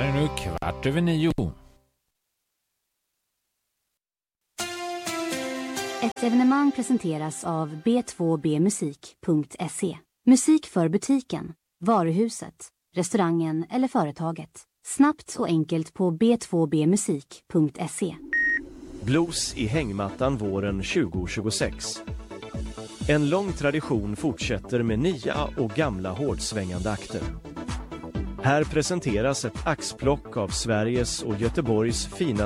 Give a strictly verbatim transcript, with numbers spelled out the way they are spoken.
är nu kvart över nio. Ett evenemang presenteras av b två b musik punkt se. Musik för butiken, varuhuset, restaurangen eller företaget. Snabbt och enkelt på b två b musik punkt se. Blues i hängmattan våren tjugo tjugosex. En lång tradition fortsätter med nya och gamla hårdsvängande akter. Här presenteras ett axplock av Sveriges och Göteborgs fina